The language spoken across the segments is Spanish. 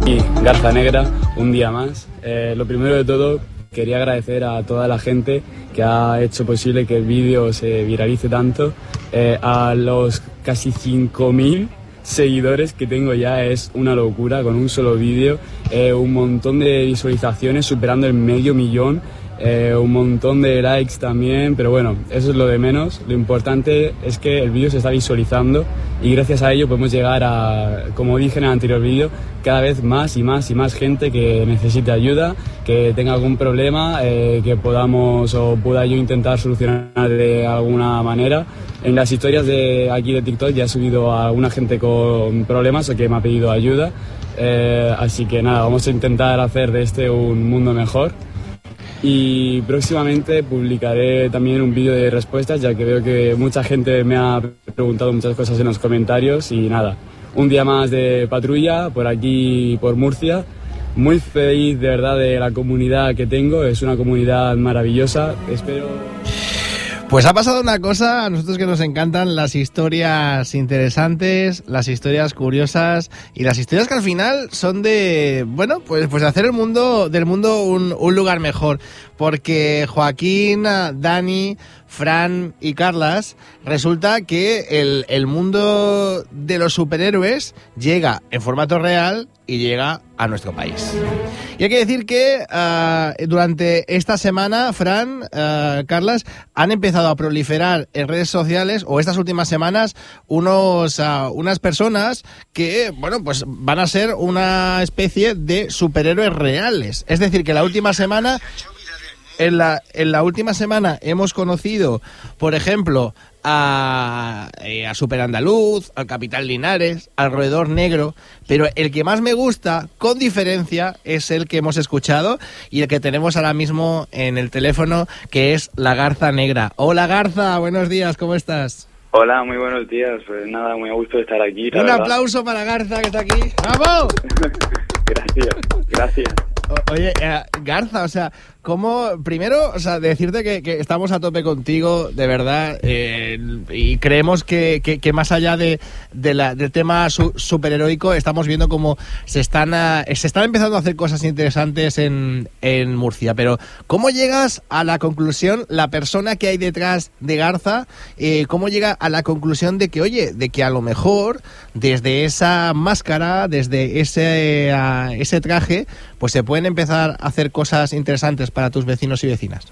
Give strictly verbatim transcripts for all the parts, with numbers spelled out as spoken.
Y Garza Negra, un día más. Eh, lo primero de todo, quería agradecer a toda la gente que ha hecho posible que el vídeo se viralice tanto. Eh, a los casi cinco mil seguidores que tengo ya, es una locura con un solo vídeo. Eh, un montón de visualizaciones, superando el medio millón. Eh, un montón de likes también, pero bueno, eso es lo de menos. Lo importante es que el vídeo se está visualizando y gracias a ello podemos llegar a, como dije en el anterior vídeo, cada vez más y más y más gente que necesite ayuda, que tenga algún problema, eh, que podamos o pueda yo intentar solucionar de alguna manera. En las historias de aquí de TikTok ya he subido a alguna gente con problemas o que me ha pedido ayuda, eh, así que nada, vamos a intentar hacer de este un mundo mejor. Y próximamente publicaré también un vídeo de respuestas, ya que veo que mucha gente me ha preguntado muchas cosas en los comentarios. Y nada, un día más de patrulla por aquí, por Murcia. Muy feliz de verdad de la comunidad que tengo, es una comunidad maravillosa. Espero... Pues ha pasado una cosa, a nosotros que nos encantan las historias interesantes, las historias curiosas y las historias que al final son de, bueno, pues, pues de hacer el mundo, del mundo un, un lugar mejor. Porque Joaquín, Dani, Fran y Carlas, resulta que el, el mundo de los superhéroes llega en formato real y llega a nuestro país. Y hay que decir que uh, durante esta semana, Fran, uh, Carlas, han empezado a proliferar en redes sociales, o estas últimas semanas, unos uh, unas personas que, bueno, pues van a ser una especie de superhéroes reales. Es decir, que la última semana... En la, en la última semana hemos conocido, por ejemplo, a, eh, a Super Andaluz, al Capitán Linares, al Roedor Negro, pero el que más me gusta, con diferencia, es el que hemos escuchado y el que tenemos ahora mismo en el teléfono, que es la Garza Negra. Hola Garza, buenos días, ¿cómo estás? Hola, muy buenos días. Pues nada, muy a gusto de estar aquí. Un verdad. aplauso para Garza, que está aquí. ¡Bravo! Gracias, gracias. O, oye, eh, Garza, o sea, ¿cómo? Primero, o sea, decirte que, que estamos a tope contigo, de verdad, eh, y creemos que, que, que más allá de, de la, del tema su, superheroico, estamos viendo cómo se están, a, se están empezando a hacer cosas interesantes en, en Murcia. Pero, ¿cómo llegas a la conclusión, la persona que hay detrás de Garza, eh, cómo llega a la conclusión de que, oye, de que a lo mejor, desde esa máscara, desde ese, uh, ese traje, pues se pueden empezar a hacer cosas interesantes para tus vecinos y vecinas?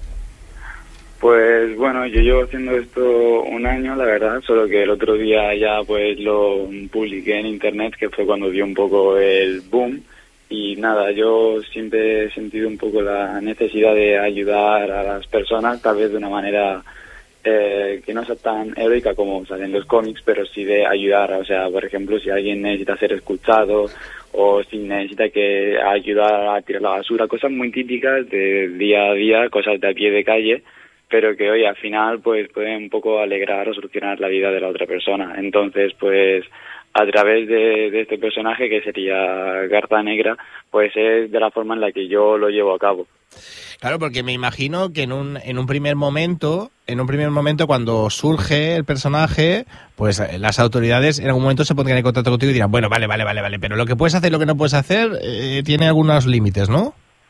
Pues bueno, yo llevo haciendo esto un año, la verdad, solo que el otro día ya pues lo publiqué en internet, que fue cuando dio un poco el boom. Y nada, yo siempre he sentido un poco la necesidad de ayudar a las personas, tal vez de una manera eh, que no sea tan heroica como salen los cómics, pero sí de ayudar. O sea, por ejemplo, si alguien necesita ser escuchado o si necesita que ayudar a tirar la basura, cosas muy típicas del día a día, cosas de a pie de calle, pero que hoy al final pues pueden un poco alegrar o solucionar la vida de la otra persona. Entonces, pues a través de, de este personaje, que sería Garza Negra, pues es de la forma en la que yo lo llevo a cabo. Claro, porque me imagino que en un en un primer momento, en un primer momento cuando surge el personaje, pues las autoridades en algún momento se pondrían en contacto contigo y dirán, bueno, vale, vale, vale, vale, pero lo que puedes hacer y lo que no puedes hacer eh, tiene algunos límites, ¿no?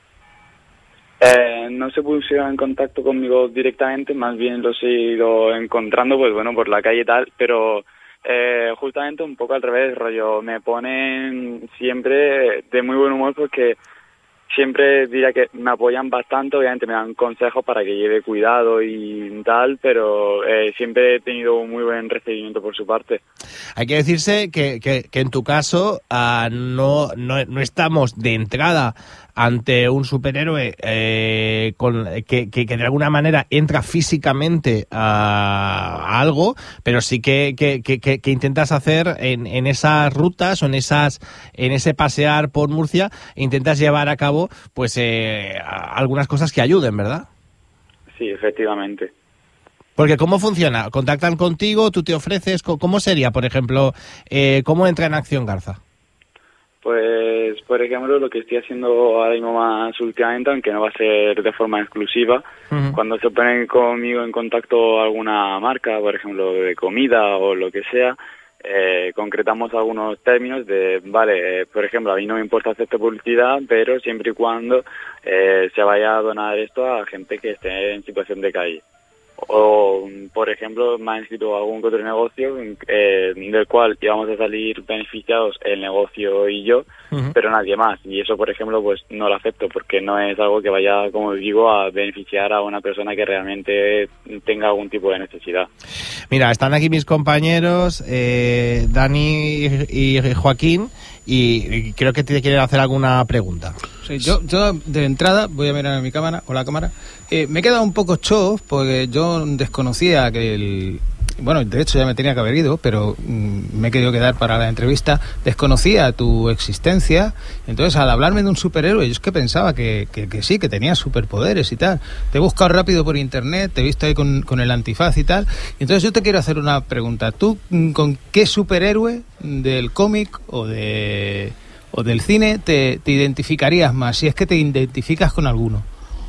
Eh, no se pusieron en contacto conmigo directamente, más bien los he ido encontrando, pues bueno, por la calle y tal, pero eh, justamente un poco al revés, rollo, me ponen siempre de muy buen humor porque siempre diría que me apoyan bastante, obviamente me dan consejos para que lleve cuidado y tal, pero eh, siempre he tenido un muy buen recibimiento por su parte. Hay que decirse que, que, que en tu caso uh, no, no, no estamos de entrada ante un superhéroe eh, con, que, que, que de alguna manera entra físicamente a, a algo, pero sí que, que, que, que intentas hacer en, en esas rutas o en esas en ese pasear por Murcia, intentas llevar a cabo pues eh, algunas cosas que ayuden, ¿verdad? Sí, efectivamente. Porque ¿cómo funciona? ¿Contactan contigo? ¿Tú te ofreces? ¿Cómo sería, por ejemplo, eh, cómo entra en acción Garza? Pues, por ejemplo, lo que estoy haciendo ahora mismo más últimamente, aunque no va a ser de forma exclusiva, uh-huh. Cuando se ponen conmigo en contacto alguna marca, por ejemplo, de comida o lo que sea, eh, concretamos algunos términos de, vale, eh, por ejemplo, a mí no me importa hacerte publicidad, pero siempre y cuando eh, se vaya a donar esto a gente que esté en situación de calle. O, por ejemplo, me han inscrito algún otro negocio eh, del cual íbamos a salir beneficiados el negocio y yo, uh-huh. pero nadie más. Y eso, por ejemplo, pues no lo acepto porque no es algo que vaya, como digo, a beneficiar a una persona que realmente tenga algún tipo de necesidad. Mira, están aquí mis compañeros, eh, Dani y Joaquín, y creo que te quieren hacer alguna pregunta. Sí, yo, yo de entrada voy a mirar a mi cámara o la cámara. Eh, me he quedado un poco chof porque yo desconocía que el... Bueno, de hecho ya me tenía que haber ido, pero mmm, me he querido quedar para la entrevista. Desconocía tu existencia. Entonces, al hablarme de un superhéroe, yo es que pensaba que, que, que sí, que tenía superpoderes y tal. Te he buscado rápido por internet, te he visto ahí con, con el antifaz y tal. Entonces, yo te quiero hacer una pregunta. ¿Tú con qué superhéroe del cómic o de o del cine te, te identificarías más? Si es que te identificas con alguno.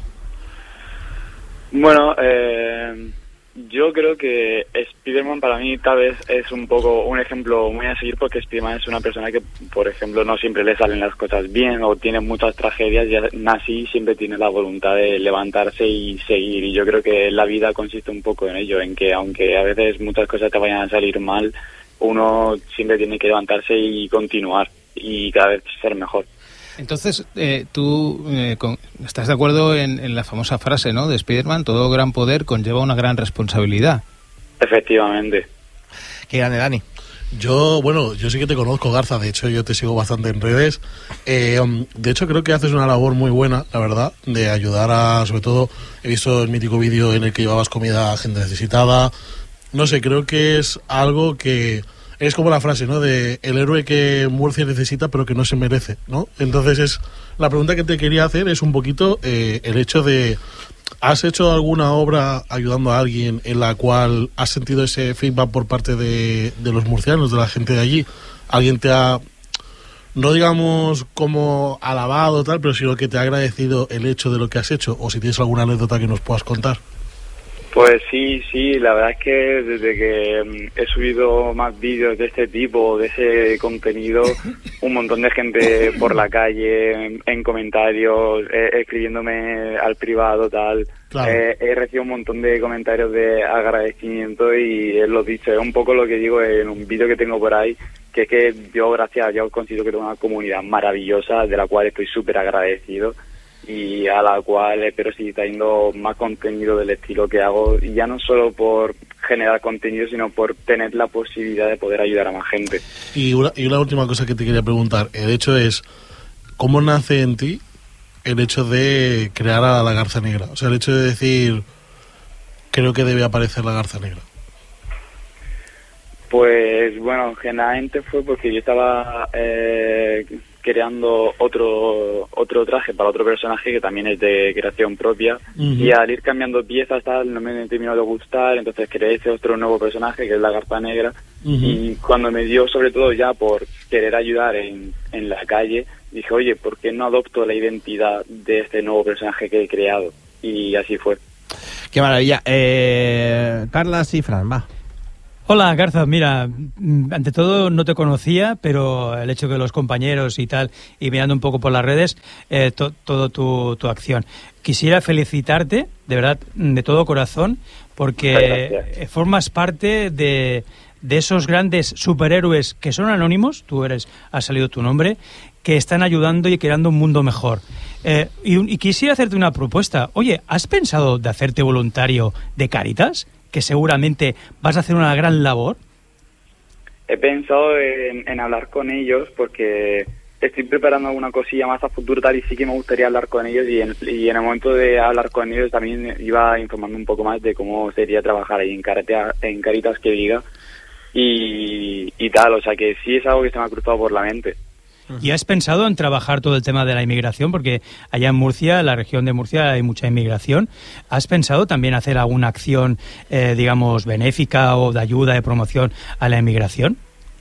Bueno, eh... yo creo que Spider-Man para mí tal vez es un poco un ejemplo muy a seguir porque Spider-Man es una persona que, por ejemplo, no siempre le salen las cosas bien o tiene muchas tragedias y aún así siempre tiene la voluntad de levantarse y seguir. Y yo creo que la vida consiste un poco en ello, en que aunque a veces muchas cosas te vayan a salir mal, uno siempre tiene que levantarse y continuar y cada vez ser mejor. Entonces, eh, tú eh, con, estás de acuerdo en, en la famosa frase, ¿no?, de Spider-Man: todo gran poder conlleva una gran responsabilidad. Efectivamente. Qué grande, Dani. Yo, bueno, yo sí que te conozco, Garza, de hecho yo te sigo bastante en redes. Eh, de hecho creo que haces una labor muy buena, la verdad, de ayudar a, sobre todo, he visto el mítico vídeo en el que llevabas comida a gente necesitada. No sé, creo que es algo que... Es como la frase, ¿no?, de el héroe que Murcia necesita pero que no se merece, ¿no? Entonces es la pregunta que te quería hacer es un poquito eh, el hecho de... ¿Has hecho alguna obra ayudando a alguien en la cual has sentido ese feedback por parte de, de los murcianos, de la gente de allí? ¿Alguien te ha, no digamos como alabado tal, pero sino que te ha agradecido el hecho de lo que has hecho? O si tienes alguna anécdota que nos puedas contar. Pues sí, sí, la verdad es que desde que he subido más vídeos de este tipo, de ese contenido, un montón de gente por la calle, en, en comentarios, eh, escribiéndome al privado, tal. Claro. Eh, he recibido un montón de comentarios de agradecimiento y es lo dicho, es un poco lo que digo en un vídeo que tengo por ahí, que es que yo, gracias a Dios, considero que tengo una comunidad maravillosa, de la cual estoy súper agradecido, y a la cual espero seguir trayendo más contenido del estilo que hago, y ya no solo por generar contenido, sino por tener la posibilidad de poder ayudar a más gente. Y una, y una última cosa que te quería preguntar, el hecho es, ¿cómo nace en ti el hecho de crear a la Garza Negra? O sea, el hecho de decir, creo que debe aparecer la Garza Negra. Pues bueno, generalmente fue porque yo estaba eh, creando otro otro traje para otro personaje que también es de creación propia, uh-huh. y al ir cambiando piezas tal no me terminó de gustar, entonces creé ese otro nuevo personaje que es la Garza Negra, uh-huh. y cuando me dio, sobre todo ya por querer ayudar en, en la calle, dije, oye, ¿por qué no adopto la identidad de este nuevo personaje que he creado? Y así fue. Qué maravilla. Eh, Carla y Fran, va. Hola, Garza. Mira, ante todo no te conocía, pero el hecho que los compañeros y tal, y mirando un poco por las redes, eh, to, todo tu, tu acción. Quisiera felicitarte, de verdad, de todo corazón, porque formas parte de, de esos grandes superhéroes que son anónimos, tú eres, ha salido tu nombre, que están ayudando y creando un mundo mejor. Eh, y, y quisiera hacerte una propuesta. Oye, ¿has pensado de hacerte voluntario de Cáritas? Que seguramente vas a hacer una gran labor. He pensado en, en hablar con ellos porque estoy preparando alguna cosilla más a futuro tal y sí que me gustaría hablar con ellos, y en, y en el momento de hablar con ellos también iba informando un poco más de cómo sería trabajar ahí en, Caritas, en Cáritas que diga y, y tal, o sea que sí es algo que se me ha cruzado por la mente. ¿Y has pensado en trabajar todo el tema de la inmigración? Porque allá en Murcia, en la región de Murcia, hay mucha inmigración. ¿Has pensado también hacer alguna acción, eh, digamos, benéfica o de ayuda, de promoción a la inmigración?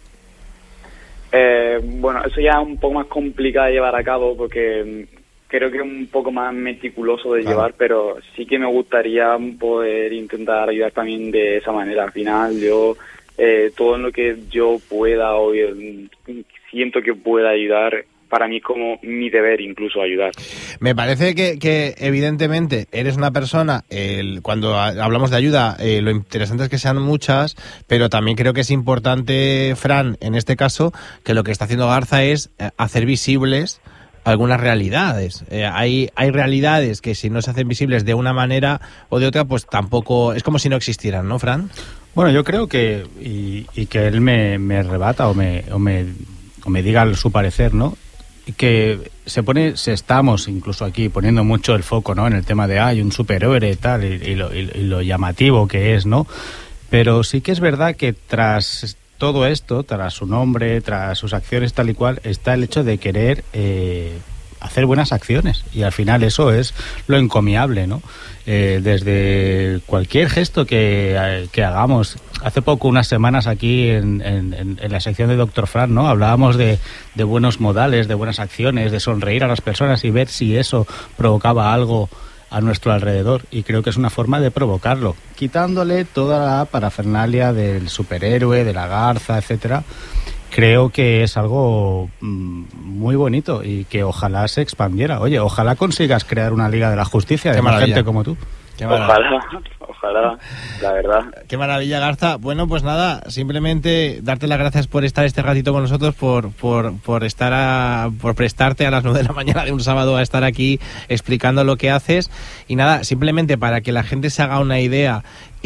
Eh, bueno, eso ya es un poco más complicado de llevar a cabo porque creo que es un poco más meticuloso de claro. llevar, pero sí que me gustaría poder intentar ayudar también de esa manera. Al final yo eh, todo en lo que yo pueda o eh, siento que pueda ayudar, para mí es como mi deber incluso ayudar. Me parece que, que evidentemente eres una persona, el, cuando a, hablamos de ayuda, eh, lo interesante es que sean muchas, pero también creo que es importante, Fran, en este caso, que lo que está haciendo Garza es eh, hacer visibles algunas realidades. Eh, hay, hay realidades que si no se hacen visibles de una manera o de otra, pues tampoco, es como si no existieran, ¿no, Fran? Bueno, yo creo que, y, y que él me, me rebata o me, o me, o me diga su parecer, ¿no? Que se pone, se estamos incluso aquí poniendo mucho el foco, ¿no? En el tema de hay un superhéroe y tal, y, y, lo, y, y lo llamativo que es, ¿no? Pero sí que es verdad que tras todo esto, tras su nombre, tras sus acciones tal y cual, está el hecho de querer eh, hacer buenas acciones, y al final eso es lo encomiable, ¿no? Eh, desde cualquier gesto que, que hagamos. Hace poco, unas semanas aquí en, en, en la sección de doctor Fran, ¿no? Hablábamos de, de buenos modales, de buenas acciones, de sonreír a las personas y ver si eso provocaba algo a nuestro alrededor, y creo que es una forma de provocarlo, quitándole toda la parafernalia del superhéroe, de la garza, etcétera. Creo que es algo mmm, muy bonito y que ojalá se expandiera. Oye, ojalá consigas crear una Liga de la Justicia de más gente como tú. Ojalá, ojalá, la verdad. Qué maravilla, Garza. Bueno, pues nada, simplemente darte las gracias por estar este ratito con nosotros, por por por estar a, por prestarte a las nueve de la mañana de un sábado a estar aquí explicando lo que haces. Y nada, simplemente para que la gente se haga una idea,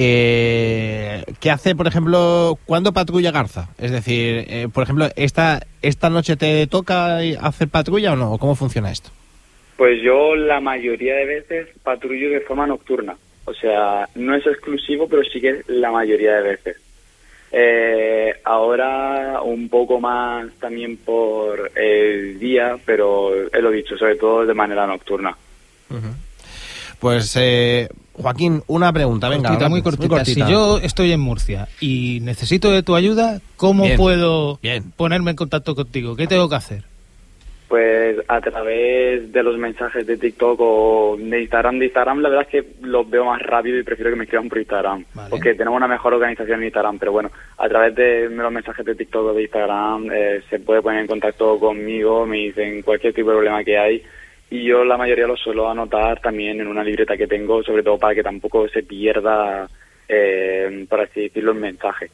eh, ¿qué hace, por ejemplo, cuándo patrulla Garza? Es decir, eh, por ejemplo, esta esta noche te toca hacer patrulla o no, ¿o cómo funciona esto? Pues yo la mayoría de veces patrullo de forma nocturna. O sea, no es exclusivo, pero sí que es la mayoría de veces. Eh, ahora un poco más también por el día, pero he lo dicho, sobre todo de manera nocturna. Uh-huh. Pues, eh, Joaquín, una pregunta, venga. Cortita, muy cortita. muy cortita. Si yo estoy en Murcia y necesito de tu ayuda, ¿cómo Bien. puedo Bien. ponerme en contacto contigo? ¿Qué tengo que hacer? Pues a través de los mensajes de TikTok o de Instagram. De Instagram la verdad es que los veo más rápido y prefiero que me escriban por Instagram, vale. Porque tenemos una mejor organización en Instagram, pero bueno, a través de los mensajes de TikTok o de Instagram eh, se puede poner en contacto conmigo, me dicen cualquier tipo de problema que hay, y yo la mayoría lo suelo anotar también en una libreta que tengo, sobre todo para que tampoco se pierda, eh, por así decirlo, el mensaje.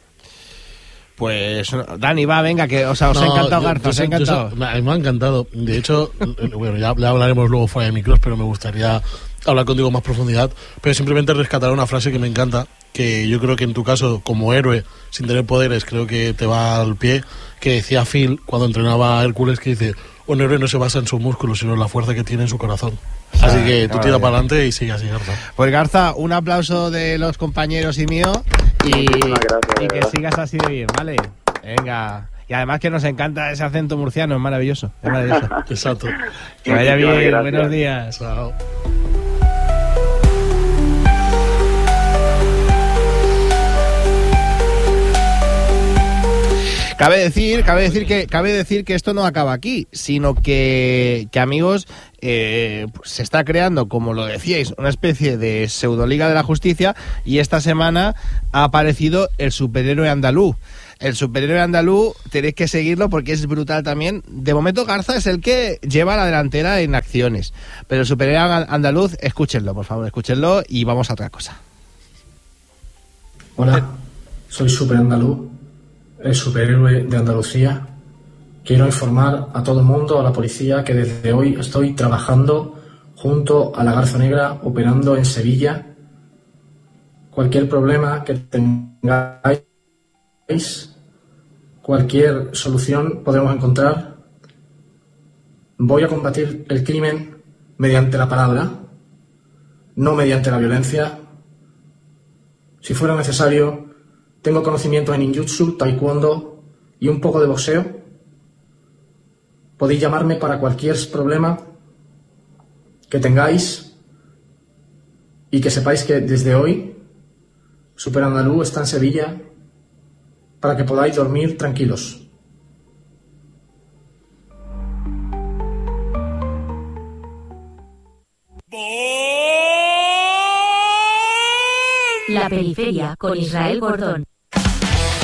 Pues, Dani, va, venga, que o sea, os no, ha encantado yo, Garza, os ha encantado. Yo, me, me ha encantado. De hecho, bueno, ya, ya hablaremos luego fuera de micros, pero me gustaría hablar contigo con más profundidad. Pero simplemente rescatar una frase que me encanta, que yo creo que en tu caso, como héroe, sin tener poderes, creo que te va al pie, que decía Phil cuando entrenaba a Hércules, que dice: un héroe no se basa en sus músculos, sino en la fuerza que tiene en su corazón. Así que tú tira para adelante y sigue así, Garza. Pues Garza, un aplauso de los compañeros y mío, y, gracias, y que sigas así de bien, ¿vale? Venga. Y además que nos encanta ese acento murciano, es maravilloso. Es maravilloso. Exacto. Que vaya bien, gracias. Buenos días. Chao. Cabe decir, cabe decir que, cabe decir que esto no acaba aquí, sino que, que amigos, eh, pues se está creando, como lo decíais, una especie de pseudoliga de la justicia, y esta semana ha aparecido el superhéroe andaluz. El superhéroe andaluz tenéis que seguirlo porque es brutal también. De momento Garza es el que lleva la delantera en acciones, pero el superhéroe andaluz, escúchenlo, por favor, escúchenlo y vamos a otra cosa. Hola, soy Super Andaluz, el superhéroe de Andalucía. Quiero informar a todo el mundo, a la policía, que desde hoy estoy trabajando junto a la Garza Negra, operando en Sevilla. Cualquier problema que tengáis, cualquier solución podemos encontrar. Voy a combatir el crimen mediante la palabra, no mediante la violencia. Si fuera necesario, tengo conocimientos en ninjutsu, taekwondo y un poco de boxeo. Podéis llamarme para cualquier problema que tengáis, y que sepáis que desde hoy Super Andaluz está en Sevilla para que podáis dormir tranquilos. La Periferia con Israel Gordón.